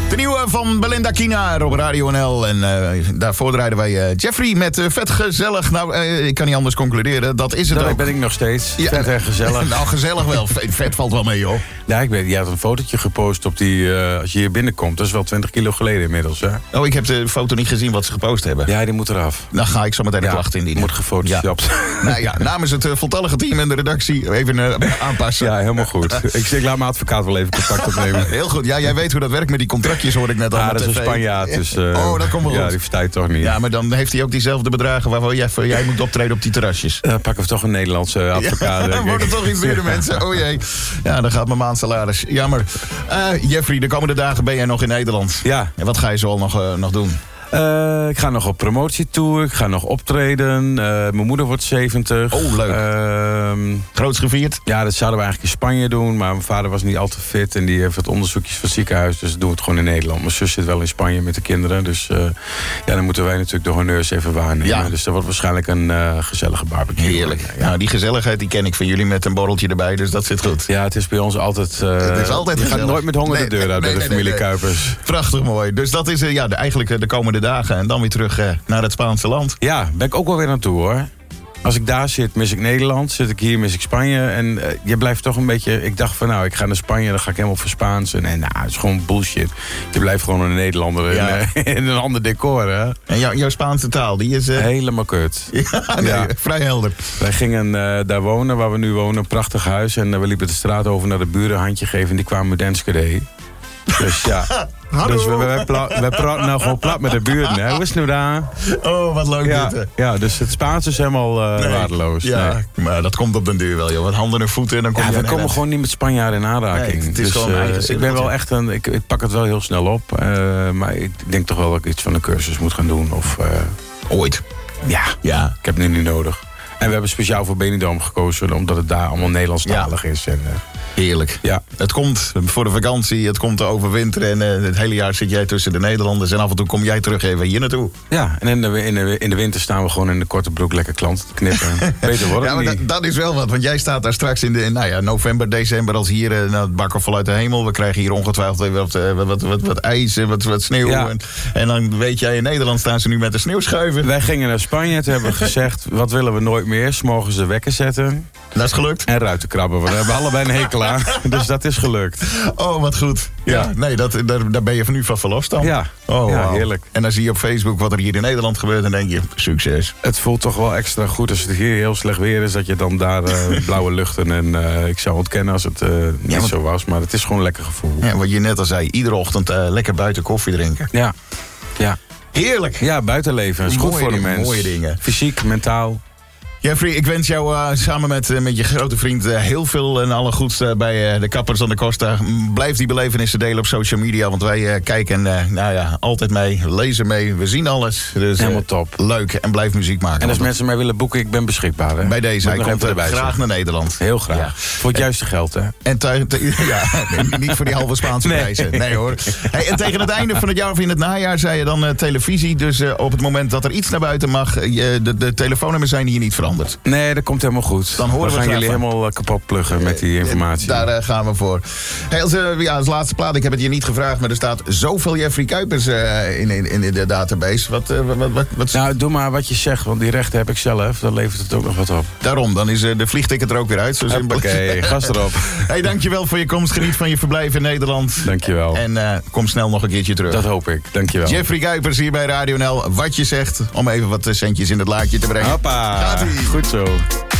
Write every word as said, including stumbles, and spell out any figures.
De nieuwe van Belinda Kina op Radio N L. En uh, daarvoor draaiden wij uh, Jeffrey met uh, Vet Gezellig. Nou, uh, ik kan niet anders concluderen. Dat is het dat ook. ben ik nog steeds. Ja. Vet en gezellig. Nou, gezellig wel. Vet, vet valt wel mee, joh. Ja, ik weet, je had een fotootje gepost op die... Uh, als je hier binnenkomt. Dat is wel twintig kilo geleden inmiddels, hè? Oh, ik heb de foto niet gezien wat ze gepost hebben. Ja, die moet eraf. Dan ga ik zo meteen de ja, klacht indienen. Moet gefotoshopt. Ja. Nou ja, namens het uh, voltallige team en de redactie even uh, aanpassen. Ja, helemaal goed. ik, ik laat mijn advocaat wel even contact opnemen. Heel goed. Ja, jij weet hoe dat werkt met die contractjes, hoor ik net al. Ja, dat is een Spanjaard. Dus, uh, oh, dat komt wel goed. Ja, die verstaat toch niet. Ja, maar dan heeft hij ook diezelfde bedragen waarvoor jij, jij moet optreden op die terrasjes. Uh, pakken we toch een Nederlandse advocaat. Ja, dan wordt het toch iets meer, mensen. Oh jee. Ja, dan gaat mijn maandsalaris. Jammer. Uh, Jeffrey, de komende dagen ben jij nog in Nederland. Ja. En wat ga je zo al nog, uh, nog doen? Uh, ik ga nog op promotietour, ik ga nog optreden. Uh, mijn moeder wordt zeventig. Oh, leuk. Uh, Groots gevierd? Ja, dat zouden we eigenlijk in Spanje doen. Maar mijn vader was niet al te fit en die heeft wat onderzoekjes van het ziekenhuis. Dus doen we het gewoon in Nederland. Mijn zus zit wel in Spanje met de kinderen. Dus uh, ja, dan moeten wij natuurlijk de honneurs even waarnemen. Ja. Dus dat wordt waarschijnlijk een uh, gezellige barbecue. Heerlijk. Ja. Nou, die gezelligheid die ken ik van jullie met een borreltje erbij. Dus dat zit goed. Ja, het is bij ons altijd... Uh, het is altijd je gezellig. gaat nooit met honger nee, de deur uit nee, bij de nee, familie nee, nee. Kuipers. Prachtig mooi. Dus dat is uh, ja, de, eigenlijk uh, de komende dagen. En dan weer terug uh, naar het Spaanse land. Ja, ben ik ook wel weer naartoe, hoor. Als ik daar zit, mis ik Nederland. Zit ik hier, mis ik Spanje. En uh, je blijft toch een beetje... Ik dacht van, nou, ik ga naar Spanje, dan ga ik helemaal voor Spaans. En, en nou, het is gewoon bullshit. Je blijft gewoon een Nederlander ja. in, uh, in een ander decor, hè. En jou, jouw Spaanse taal, die is... Uh... Helemaal kut. Ja, nee, ja. vrij helder. Wij gingen uh, daar wonen, waar we nu wonen, een prachtig huis. En uh, we liepen de straat over naar de buren, een handje geven. En die kwamen met Enschede. Dus ja... Hallo. Dus we, we, we, we praten nou gewoon plat met de buren. Hè? Hoe is het nou daar? Oh, wat leuk Ja, dit. ja, dus het Spaans is helemaal uh, nee. waardeloos. Ja, nee. Maar dat komt op den duur wel, joh. Wat handen en voeten en dan kom Ja, je we in komen Nederland. gewoon niet met Spanjaarden in aanraking. Nee, het is dus, gewoon uh, eigen ik ben wel echt een, ik, ik pak het wel heel snel op. Uh, maar ik denk toch wel dat ik iets van een cursus moet gaan doen. Of, uh, Ooit. Ja, Ja. ik heb het nu niet nodig. En we hebben speciaal voor Benidorm gekozen, omdat het daar allemaal Nederlandstalig ja. is. En, uh, Heerlijk. Ja. Het komt voor de vakantie, het komt te overwinteren. En uh, het hele jaar zit jij tussen de Nederlanders. En af en toe kom jij terug even hier naartoe. Ja, en in de, in, de, in de winter staan we gewoon in de korte broek lekker klanten te knippen. Beter wordt Ja, het maar niet. dat, dat is wel wat. Want jij staat daar straks in, de, in nou ja, november, december als hier uh, nou, het bakken vanuit de hemel. We krijgen hier ongetwijfeld wat, uh, wat, wat, wat, wat ijs en wat, wat sneeuw. Ja. En, en dan weet jij, in Nederland staan ze nu met de sneeuwschuiven. Wij gingen naar Spanje, toen hebben we gezegd, wat willen we nooit meer? 's Morgens de wekker zetten. Dat is gelukt. En ruitenkrabben, we hebben allebei een hekel aan. Dus dat is gelukt. Oh, wat goed. Ja, Ja. nee, dat, daar, daar ben je van nu van verlost dan. Ja, Oh, ja wauw. heerlijk. En dan zie je op Facebook wat er hier in Nederland gebeurt en denk je, succes. Het voelt toch wel extra goed als het hier heel slecht weer is, dat je dan daar uh, blauwe luchten en uh, ik zou ontkennen als het uh, niet want- zo was, maar het is gewoon een lekker gevoel. Ja, wat je net al zei, iedere ochtend uh, lekker buiten koffie drinken. Ja, ja. Heerlijk. Ja, buitenleven is goed Mooie voor de dingen, mens. mooie dingen. Fysiek, mentaal. Jeffrey, ik wens jou uh, samen met, uh, met je grote vriend uh, heel veel en alle goeds uh, bij uh, de Kappers aan de Costa. Blijf die belevenissen delen op social media, want wij uh, kijken uh, nou ja, altijd mee, lezen mee, we zien alles. Dus, uh, Helemaal top. Leuk en blijf muziek maken. En als want mensen mij willen boeken, ik ben beschikbaar. Hè? bij deze, Moet hij nog komt even uh, erbij graag zeggen. naar Nederland. Heel graag. Ja. Voor het juiste geld, hè? En te, te- ja, nee, niet voor die halve Spaanse Nee. prijzen. Nee hoor. Hey, en tegen het einde van het jaar of in het najaar zei je dan uh, televisie. Dus uh, op het moment dat er iets naar buiten mag, uh, je, de, de telefoonnummers zijn hier niet veranderd. Nee, dat komt helemaal goed. Dan horen we gaan graag jullie van. helemaal uh, kapot pluggen met die informatie. Daar uh, gaan we voor. Hey, als, uh, ja, als laatste plaat, ik heb het je niet gevraagd, maar er staat zoveel Jeffrey Kuipers uh, in, in, in de database. Wat, uh, wat, wat, wat, Nou, doe maar wat je zegt, want die rechten heb ik zelf. Dan levert het ook nog wat op. Daarom, dan is uh, de vliegticket er ook weer uit. Zo simpel. Oké, gas erop. Hey, dankjewel voor je komst. Geniet van je verblijf in Nederland. Dankjewel. En uh, kom snel nog een keertje terug. Dat hoop ik. Dankjewel. Jeffrey Kuipers hier bij Radio N L. Wat je zegt, om even wat centjes in het laadje te brengen. Hoppa. Gaat-ie. Goed zo.